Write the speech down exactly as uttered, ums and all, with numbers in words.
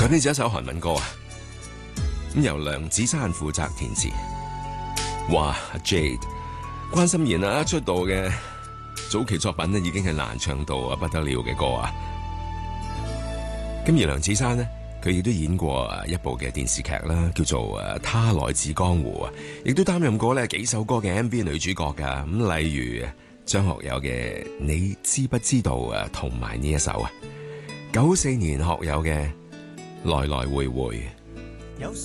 改編自一首韓文歌啊，咁由梁子珊負責填詞。哇 ，Jade 關心妍啊，出道嘅早期作品咧已經係難唱到啊不得了嘅歌啊。咁而梁子珊呢，佢亦都演過一部嘅電視劇啦，叫做《他來自江湖》啊，亦都擔任過咧幾首歌嘅 M V 女主角噶。咁例如張學友嘅《你知不知道》啊，同埋呢一首啊，九四年學友嘅《來來回回》。 有